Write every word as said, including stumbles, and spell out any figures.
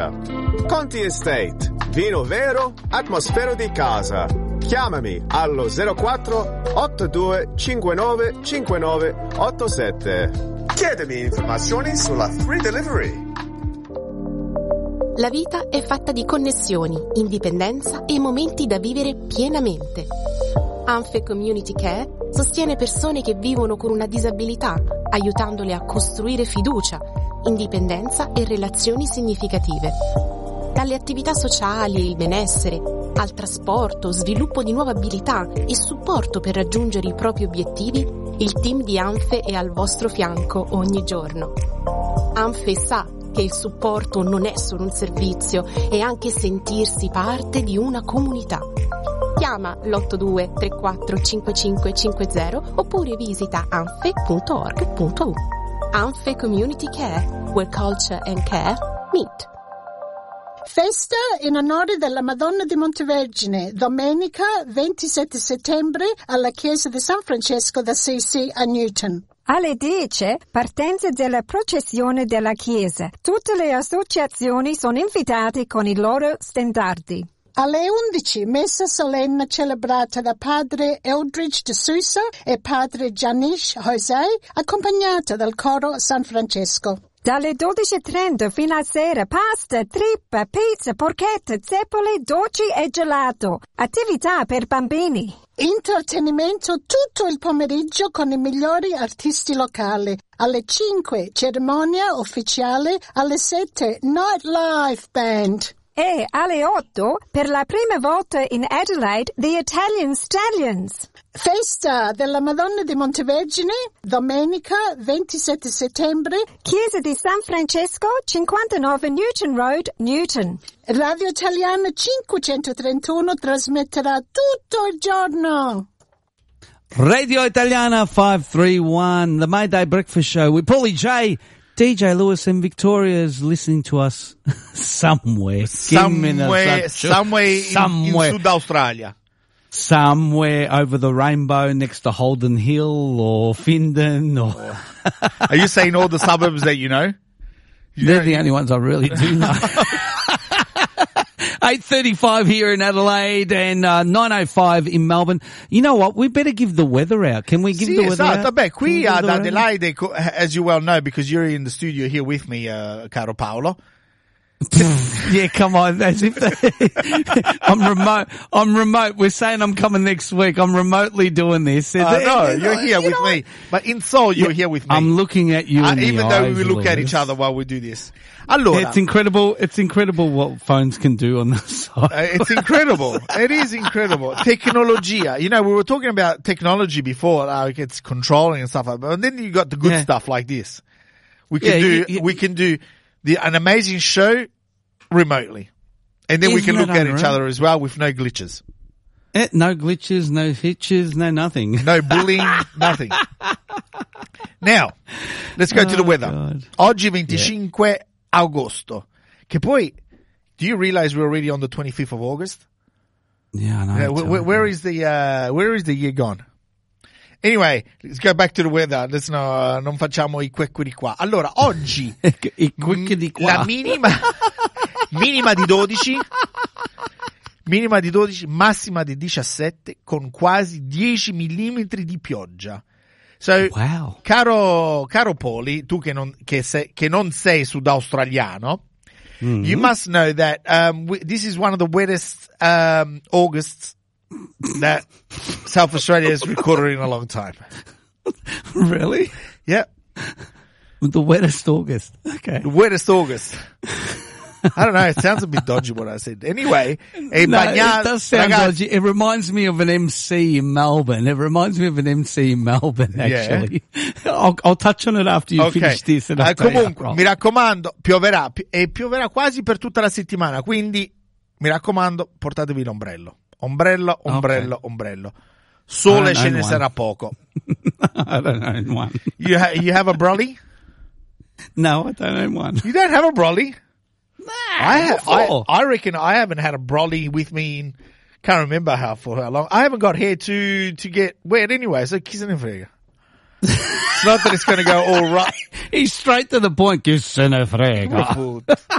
Conti Estate, vino vero, atmosfera di casa. Chiamami allo zero quattro otto due cinque nove cinque nove otto sette. Chiedimi informazioni sulla free delivery. La vita è fatta di connessioni, indipendenza e momenti da vivere pienamente. Anfe Community Care sostiene persone che vivono con una disabilità, aiutandole a costruire fiducia, indipendenza e relazioni significative. Dalle attività sociali, il benessere, al trasporto, sviluppo di nuove abilità e supporto per raggiungere i propri obiettivi, il team di Anfe è al vostro fianco ogni giorno. Anfe sa che il supporto non è solo un servizio, è anche sentirsi parte di una comunità. Chiama l'otto due tre quattro cinque cinque cinque zero oppure visita anfe punto org punto u. Anfe Community Care, where culture and care meet. Festa in onore della Madonna di Montevergine, domenica ventisette settembre alla chiesa di San Francesco d'Assisi a Newton. Alle dieci, partenza della processione della chiesa. Tutte le associazioni sono invitate con i loro stendardi. Alle undici, messa solenne celebrata da padre Eldridge de Sousa e padre Janish José, accompagnata dal coro San Francesco. Dalle dodici e trenta fino a sera, pasta, trippa, pizza, porchetta, zeppole, dolci e gelato. Attività per bambini. Intrattenimento tutto il pomeriggio con i migliori artisti locali. Alle cinque, cerimonia ufficiale. Alle sette, nightlife band. E alle otto, per la prima volta in Adelaide, The Italian Stallions. Festa della Madonna di Montevergine, domenica ventisette settembre. Chiesa di San Francesco, cinquantanove Newton Road, Newton. Radio Italiana cinquecentotrentuno trasmetterà tutto il giorno. Radio Italiana five three one, the Mayday Breakfast Show with Paulie J. D J Lewis and Victoria is listening to us somewhere. Somewhere, somewhere, somewhere in, in South Australia. Somewhere over the rainbow next to Holden Hill or Findon or... Are you saying all the suburbs that you know? You They're know, the only ones I really do know. eight thirty-five here in Adelaide and uh, nine oh five in Melbourne. You know what? We better give the weather out. Can we give sì, the weather esatto. out? Beh, qui ad Adelaide, as you well know, because you're in the studio here with me, uh, caro Paolo. Yeah, come on. As if I'm remote. I'm remote. We're saying I'm coming next week. I'm remotely doing this. Uh, no, you're here you with me. What? But in Seoul, you're yeah, here with me. I'm looking at you. Uh, in the even eyes, though we look Lewis. at each other while we do this. Allora, it's incredible. It's incredible what phones can do on the side. Uh, it's incredible. It is incredible. Technologia. You know, we were talking about technology before, like it's controlling and stuff like that. But then you got the good yeah. stuff like this. We can yeah, do. You, you, we can do the an amazing show remotely, and then we can look at each other as well with no glitches. Eh, no glitches, no hitches, no nothing. No bullying, nothing. Now, let's go oh, to the weather. God. Oggi venticinque yeah. agosto. Che poi, do you realize we're already on the twenty-fifth of August? Yeah, I know. Yeah, where, where is the, uh, where is the year gone? Anyway, let's go back to the weather. Let's no, non facciamo i quecchi di qua. Allora, oggi, I quecchi di qua. La minima, minima di dodici, minima di dodici, massima di diciassette, con quasi dieci millimetri di pioggia. So, wow. caro, caro Poli, tu che non, che sei, che non sei sudaustraliano, mm-hmm. you must know that, um, we, this is one of the wettest, um, Augusts that South Australia has recorded in a long time. Really? Yep. The wettest August. Okay. The wettest August. I don't know. It sounds a bit dodgy what I said. Anyway, no, bagna- it does sound ragazzi- dodgy. It reminds me of an M C in Melbourne. It reminds me of an M C in Melbourne, actually. Yeah. I'll, I'll touch on it after you okay. finish this. And uh, comunque, mi raccomando, pioverà e pioverà quasi per tutta la settimana. Quindi, mi raccomando, portatevi l'ombrello. Ombrello, ombrello, okay. ombrello. Sole ce ne sarà poco. I don't own one. You, ha- you have a brolly? No, I don't own one. You don't have a brolly? Nah, I, ha- I I reckon I haven't had a brolly with me in, can't remember how for how long. I haven't got hair to, to get wet anyway, so kiss and frega. It's not that it's going to go all right. He's straight to the point, kiss and frega.